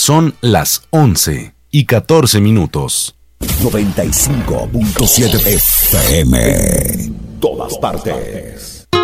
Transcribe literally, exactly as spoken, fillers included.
Son las once y catorce minutos. noventa y cinco punto siete F M. Todas partes.